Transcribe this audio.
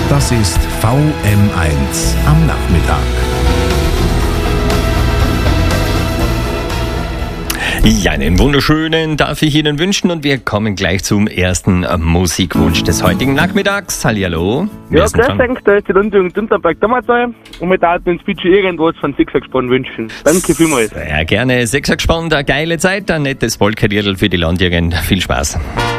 Das ist VM1 am Nachmittag. Ja, einen wunderschönen darf ich Ihnen wünschen und wir kommen gleich zum ersten Musikwunsch des heutigen Nachmittags. Hallihallo. Ja, grüß euch, da ist die Landjugend Dunterberg Dammersal und wir daten ins Budget irgendwas von Sechsergespann wünschen. Danke vielmals. Ja, gerne. Sechsergespann, eine geile Zeit, ein nettes Volkerliedl für die Landjugend. Viel Spaß.